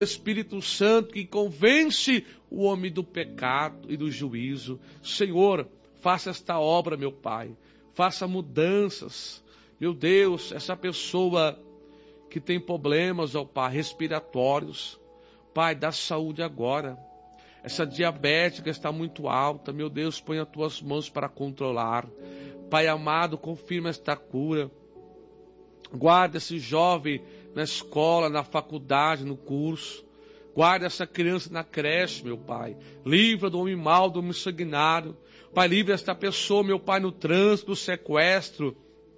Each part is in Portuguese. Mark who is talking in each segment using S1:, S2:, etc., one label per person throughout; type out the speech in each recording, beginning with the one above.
S1: Espírito Santo que convence o homem do pecado e do juízo. Senhor, faça esta obra, meu Pai. Faça mudanças. Meu Deus, essa pessoa que tem problemas, ó Pai, respiratórios. Pai, dá saúde agora. Essa diabética está muito alta. Meu Deus, põe as tuas mãos para controlar. Pai amado, confirma esta cura. Guarda esse jovem na escola, na faculdade, no curso. Guarda essa criança na creche, meu Pai. Livra do homem mau, do homem sanguinário. Pai, livra esta pessoa, meu Pai, no trânsito, no sequestro.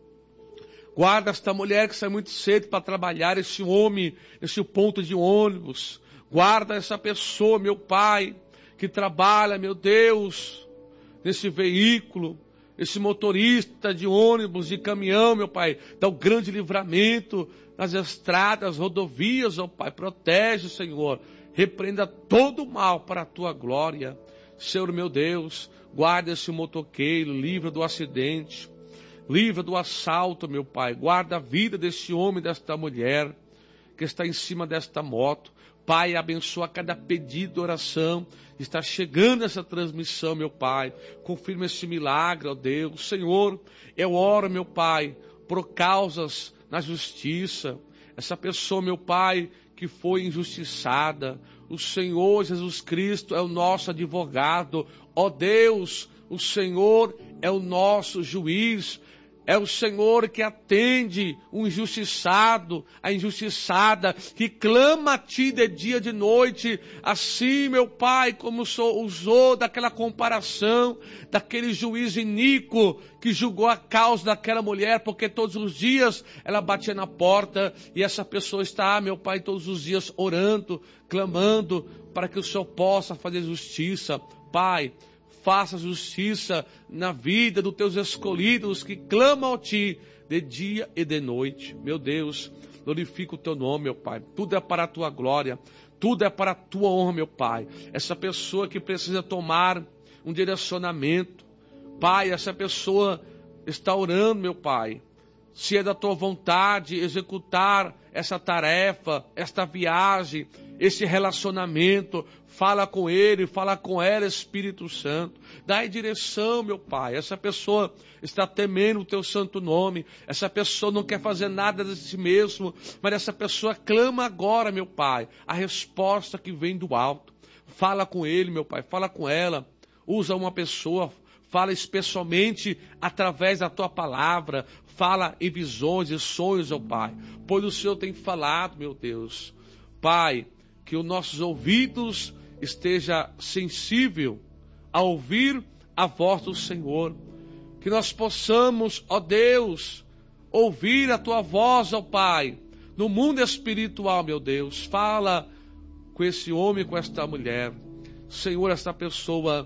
S1: Guarda esta mulher que sai muito cedo para trabalhar, esse homem, esse ponto de ônibus. Guarda essa pessoa, meu Pai, que trabalha, meu Deus, nesse veículo. Esse motorista de ônibus, de caminhão, meu Pai, dá um grande livramento nas estradas, rodovias, ó Pai, protege, Senhor, repreenda todo o mal para a Tua glória. Senhor, meu Deus, guarda esse motoqueiro, livra do acidente, livra do assalto, meu Pai, guarda a vida desse homem, desta mulher, que está em cima desta moto. Pai, abençoa cada pedido de oração. Está chegando essa transmissão, meu Pai. Confirma esse milagre, ó Deus. Senhor, eu oro, meu Pai, por causas na justiça. Essa pessoa, meu Pai, que foi injustiçada. O Senhor Jesus Cristo é o nosso advogado. Ó Deus, o Senhor é o nosso juiz. É o Senhor que atende o injustiçado, a injustiçada, que clama a Ti de dia e de noite. Assim, meu Pai, como usou daquela comparação, daquele juiz iníquo que julgou a causa daquela mulher, porque todos os dias ela batia na porta e essa pessoa está, meu Pai, todos os dias orando, clamando para que o Senhor possa fazer justiça. Pai, faça justiça na vida dos teus escolhidos que clamam a Ti de dia e de noite. Meu Deus, glorifica o Teu nome, meu Pai. Tudo é para a Tua glória, tudo é para a Tua honra, meu Pai. Essa pessoa que precisa tomar um direcionamento, Pai, essa pessoa está orando, meu Pai. Se é da Tua vontade executar essa tarefa, esta viagem, esse relacionamento, fala com ele, fala com ela, Espírito Santo. Dá direção, meu Pai. Essa pessoa está temendo o Teu santo nome. Essa pessoa não quer fazer nada de si mesmo, mas essa pessoa clama agora, meu Pai, a resposta que vem do alto. Fala com ele, meu Pai, fala com ela. Usa uma pessoa, fala especialmente através da Tua palavra. Fala em visões e sonhos, ó Pai. Pois o Senhor tem falado, meu Deus. Pai, que os nossos ouvidos esteja sensível a ouvir a voz do Senhor. Que nós possamos, ó Deus, ouvir a Tua voz, ó Pai, no mundo espiritual, meu Deus. Fala com esse homem, com esta mulher. Senhor, esta pessoa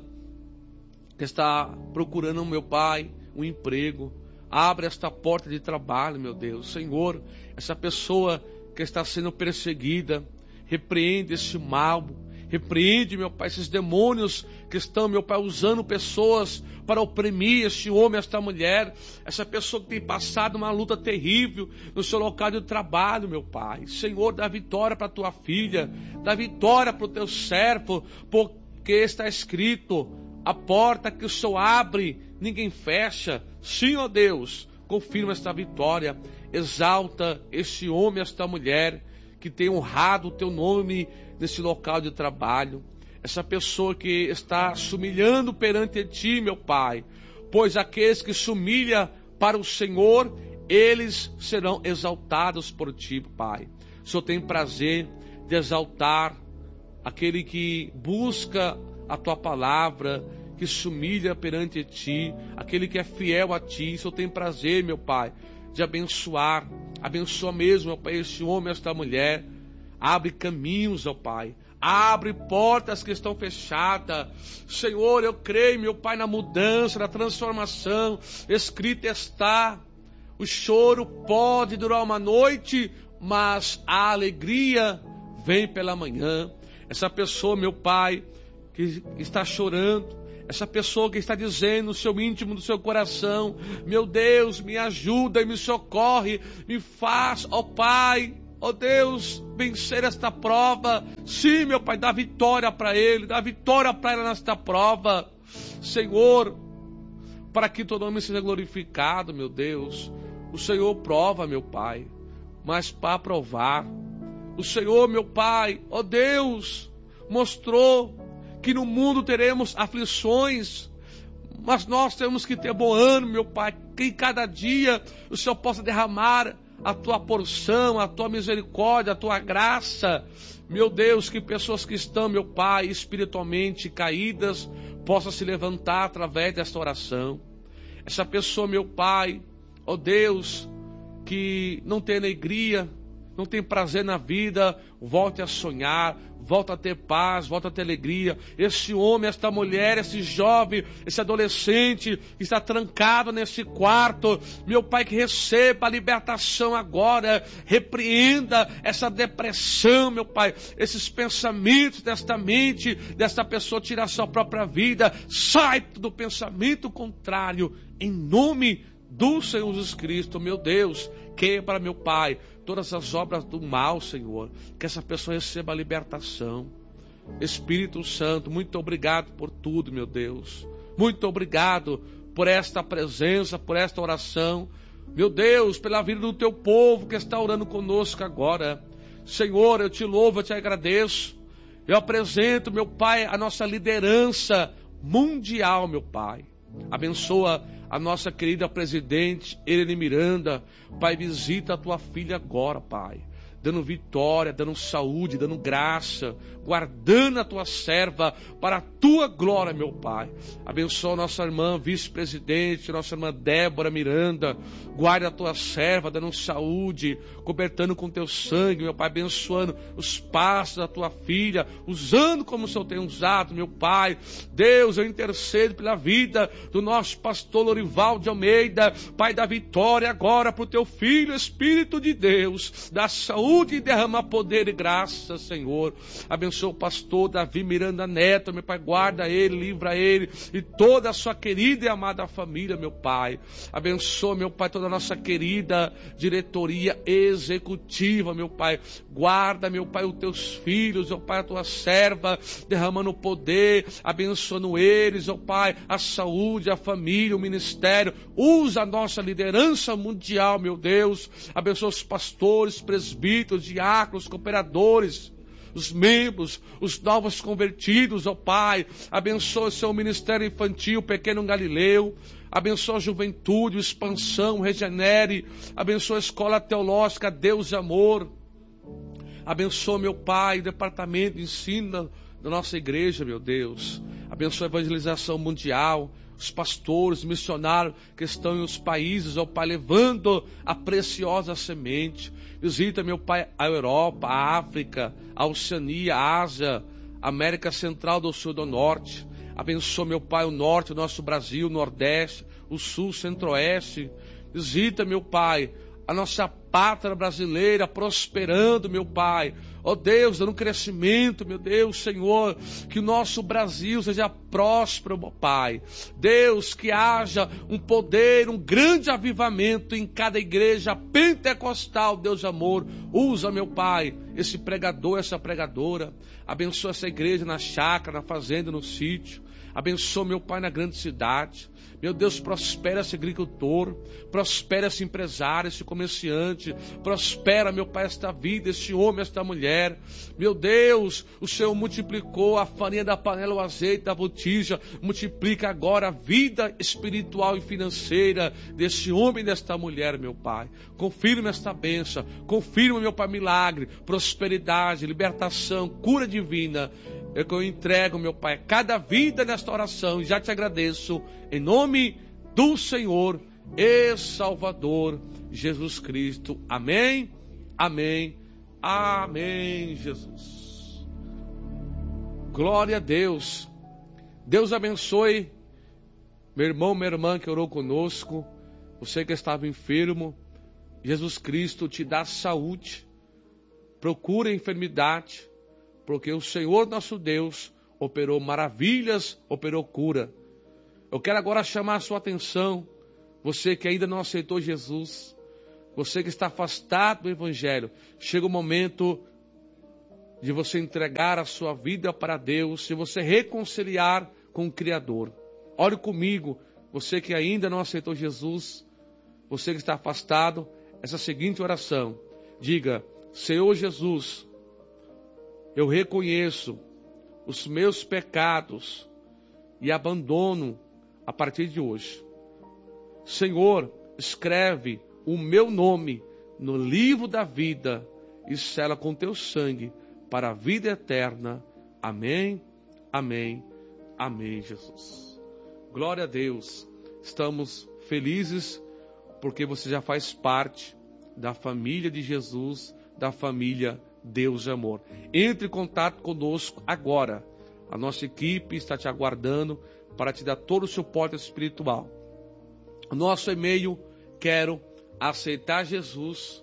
S1: que está procurando, meu Pai, um emprego. Abre esta porta de trabalho, meu Deus. Senhor, essa pessoa que está sendo perseguida, repreende esse mal. Repreende, meu Pai, esses demônios que estão, meu Pai, usando pessoas para oprimir este homem, esta mulher. Essa pessoa que tem passado uma luta terrível no seu local de trabalho, meu Pai. Senhor, dá vitória para a Tua filha. Dá vitória para o Teu servo. Porque está escrito, a porta que o Senhor abre, ninguém fecha. Sim, ó Deus, confirma esta vitória. Exalta este homem, esta mulher, que tem honrado o Teu nome nesse local de trabalho. Essa pessoa que está se humilhando perante Ti, meu Pai. Pois aqueles que se humilham para o Senhor, eles serão exaltados por Ti, Pai. O Senhor tem prazer de exaltar aquele que busca a Tua palavra, que se humilha perante Ti, aquele que é fiel a Ti. O Senhor tem prazer, meu Pai, de abençoar. Abençoa mesmo, meu Pai, este homem, esta mulher. Abre caminhos, ó Pai. Abre portas que estão fechadas. Senhor, eu creio, meu Pai, na mudança, na transformação. Escrito está: o choro pode durar uma noite, mas a alegria vem pela manhã. Essa pessoa, meu Pai, que está chorando, essa pessoa que está dizendo no seu íntimo do seu coração: meu Deus, me ajuda e me socorre, me faz, ó Pai, ó Deus, vencer esta prova. Sim, meu Pai, dá vitória para ele, dá vitória para ela nesta prova. Senhor, para que teu nome seja glorificado, meu Deus. O Senhor prova, meu Pai, mas para provar. O Senhor, meu Pai, ó Deus, mostrou que no mundo teremos aflições, mas nós temos que ter bom ânimo, meu Pai, que em cada dia o Senhor possa derramar a tua porção, a tua misericórdia, a tua graça. Meu Deus, que pessoas que estão, meu Pai, espiritualmente caídas, possam se levantar através desta oração. Essa pessoa, meu Pai, ó Deus, que não tem alegria, não tem prazer na vida, volte a sonhar, volta a ter paz, volta a ter alegria. Esse homem, esta mulher, esse jovem, esse adolescente que está trancado nesse quarto, meu Pai, que receba a libertação agora, repreenda essa depressão, meu Pai, esses pensamentos desta mente, desta pessoa, tira a sua própria vida, sai do pensamento contrário, em nome do Senhor Jesus Cristo, meu Deus. Quebra, meu Pai, todas as obras do mal, Senhor. Que essa pessoa receba a libertação. Espírito Santo, muito obrigado por tudo, meu Deus. Muito obrigado por esta presença, por esta oração. Meu Deus, pela vida do teu povo que está orando conosco agora. Senhor, eu te louvo, eu te agradeço. Eu apresento, meu Pai, a nossa liderança mundial, meu Pai. Abençoa a nossa querida presidente Irene Miranda. Pai, visita a tua filha agora, Pai, dando vitória, dando saúde, dando graça, guardando a tua serva para a tua glória, meu Pai. Abençoa a nossa irmã vice-presidente, nossa irmã Débora Miranda. Guarda a tua serva, dando saúde, cobertando com teu sangue, meu Pai, abençoando os passos da tua filha, usando como o Senhor tem usado, meu Pai. Deus, eu intercedo pela vida do nosso pastor Lorival de Almeida. Pai, dá vitória agora para o teu filho, Espírito de Deus, dá saúde e derrama poder e graça, Senhor. Abençoa o pastor Davi Miranda Neto, meu Pai, guarda ele, livra ele e toda a sua querida e amada família, meu Pai. Abençoa, meu Pai, toda a nossa querida diretoria executiva, meu Pai. Guarda, meu Pai, os teus filhos, meu Pai, a tua serva, derramando poder, abençoando eles, meu Pai, a saúde, a família, o ministério. Usa a nossa liderança mundial, meu Deus. Abençoa os pastores, presbíteros, diáconos, cooperadores, os membros, os novos convertidos, ó Pai. Abençoa o seu ministério infantil, Pequeno Galileu. Abençoa a juventude, expansão, regenere. Abençoa a escola teológica, Deus e amor. Abençoa, meu Pai, o departamento de ensino da nossa igreja, meu Deus. Abençoa a evangelização mundial, os pastores, missionários que estão em os países, ó Pai, levando a preciosa semente. Visita, meu Pai, a Europa, a África, a Oceania, a Ásia, a América Central, do Sul e do Norte. Abençoa, meu Pai, o Norte, o nosso Brasil, o Nordeste, o Sul, o Centro-Oeste. Visita, meu Pai, a nossa pátria brasileira prosperando, meu Pai. Ó Deus, dando crescimento, meu Deus, Senhor, que o nosso Brasil seja próspero, meu Pai. Deus, que haja um poder, um grande avivamento em cada igreja pentecostal, Deus de amor. Usa, meu Pai, esse pregador, essa pregadora. Abençoa essa igreja na chácara, na fazenda, no sítio. Abençoa, meu Pai, na grande cidade. Meu Deus, prospera esse agricultor, prospera esse empresário, esse comerciante, prospera, meu Pai, esta vida, este homem, esta mulher. Meu Deus, o Senhor multiplicou a farinha da panela, o azeite da botija, multiplica agora a vida espiritual e financeira desse homem e desta mulher, meu Pai. Confirma esta bênção, confirma, meu Pai, milagre, prosperidade, libertação, cura divina. É que eu entrego, meu Pai, cada vida nesta oração e já te agradeço em nome do Senhor e Salvador Jesus Cristo. Amém, amém, amém, Jesus. Glória a Deus. Deus abençoe meu irmão, minha irmã que orou conosco. Você que estava enfermo, Jesus Cristo te dá saúde. Procura a enfermidade, porque o Senhor nosso Deus operou maravilhas, operou cura. Eu quero agora chamar a sua atenção, você que ainda não aceitou Jesus. Você que está afastado do Evangelho, chega o momento de você entregar a sua vida para Deus, de você reconciliar com o Criador. Ore comigo, você que ainda não aceitou Jesus, você que está afastado, essa seguinte oração. Diga: Senhor Jesus, eu reconheço os meus pecados e abandono a partir de hoje. Senhor, escreve o meu nome no livro da vida e sela com teu sangue para a vida eterna. Amém, amém, amém, Jesus. Glória a Deus. Estamos felizes porque você já faz parte da família de Jesus, da família Deus de Amor. Entre em contato conosco agora. A nossa equipe está te aguardando para te dar todo o suporte espiritual. Nosso e-mail, quero aceitar Jesus,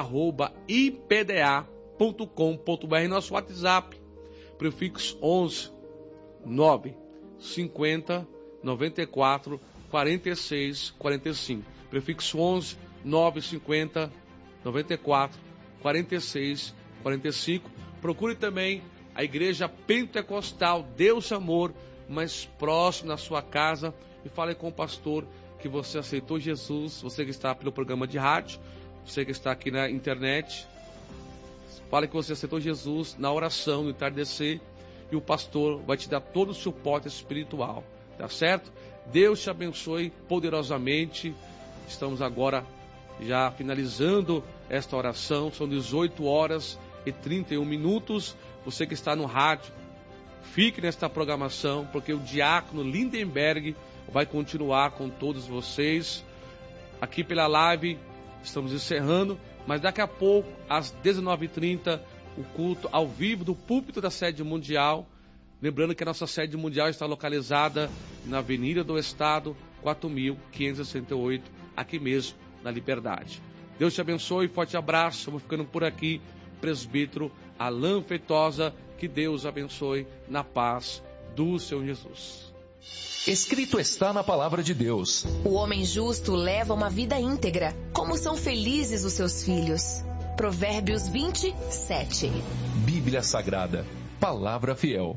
S1: @ipda.com.br. Nosso WhatsApp, prefixo 11 9 50 94 46 45. Prefixo 11 9 50 94 46 45. Procure também a Igreja Pentecostal Deus Amor mais próximo da sua casa e fale com o pastor que você aceitou Jesus. Você que está pelo programa de rádio, você que está aqui na internet, fale que você aceitou Jesus na oração, no entardecer, e o pastor vai te dar todo o suporte espiritual, tá certo? Deus te abençoe poderosamente. Estamos agora já finalizando esta oração, são 18 horas e 31 minutos. Você que está no rádio, fique nesta programação, porque o diácono Lindenberg vai continuar com todos vocês. Aqui pela live, estamos encerrando, mas daqui a pouco, às 19h30, o culto ao vivo do púlpito da Sede Mundial. Lembrando que a nossa Sede Mundial está localizada na Avenida do Estado, 4.568, aqui mesmo, na Liberdade. Deus te abençoe, forte abraço, vou ficando por aqui, presbítero Alain Feitosa, que Deus abençoe na paz do Senhor Jesus.
S2: Escrito está na palavra de Deus:
S3: o homem justo leva uma vida íntegra, como são felizes os seus filhos. Provérbios 20:7.
S2: Bíblia Sagrada, palavra fiel.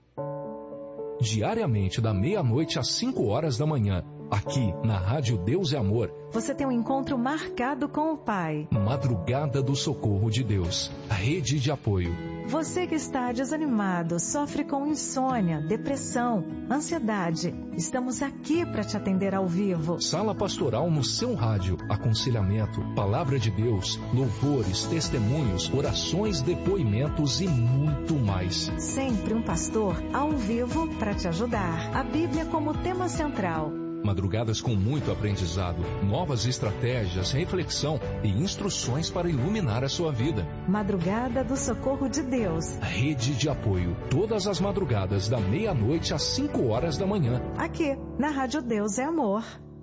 S2: Diariamente da meia-noite às 5h da manhã, aqui na Rádio Deus é Amor,
S4: você tem um encontro marcado com o Pai.
S2: Madrugada do Socorro de Deus, rede de apoio.
S4: Você que está desanimado, sofre com insônia, depressão, ansiedade, estamos aqui para te atender ao vivo.
S2: Sala pastoral no seu rádio, aconselhamento, palavra de Deus, louvores, testemunhos, orações, depoimentos e muito mais.
S4: Sempre um pastor ao vivo para te ajudar. A Bíblia como tema central.
S2: Madrugadas com muito aprendizado, novas estratégias, reflexão e instruções para iluminar a sua vida.
S4: Madrugada do Socorro de Deus.
S2: Rede de apoio, todas as madrugadas da meia-noite às 5h da manhã.
S4: Aqui, na Rádio Deus é Amor.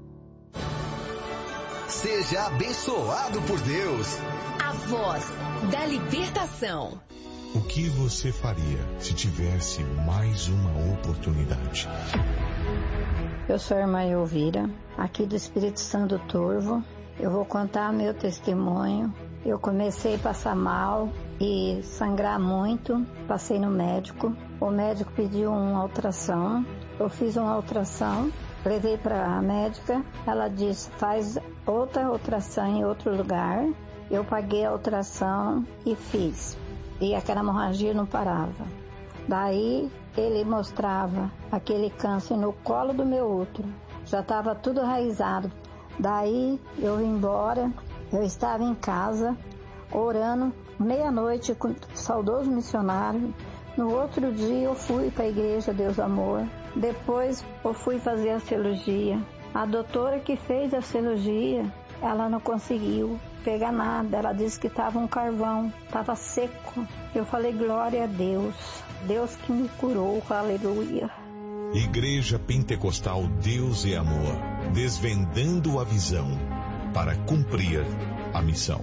S5: Seja abençoado por Deus.
S3: A voz da libertação.
S6: O que você faria se tivesse mais uma oportunidade?
S7: Eu sou a irmã Elvira, aqui do Espírito Santo Turvo. Eu vou contar meu testemunho. Eu comecei a passar mal e sangrar muito. Passei no médico. O médico pediu uma ultrassom. Eu fiz uma ultrassom, levei para a médica. Ela disse, faz outra ultrassom em outro lugar. Eu paguei a ultrassom e fiz. E aquela hemorragia não parava. Daí ele mostrava aquele câncer no colo do meu útero. Já estava tudo enraizado. Daí eu vim embora. Eu estava em casa, orando, meia-noite com o saudoso missionário. No outro dia eu fui para a igreja Deus Amor. Depois eu fui fazer a cirurgia. A doutora que fez a cirurgia, ela não conseguiu pegar nada. Ela disse que estava um carvão, estava seco. Eu falei, glória a Deus. Deus que me curou, aleluia.
S6: Igreja Pentecostal Deus é Amor, desvendando a visão para cumprir a missão.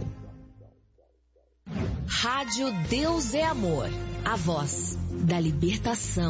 S3: Rádio Deus é Amor, a voz da libertação.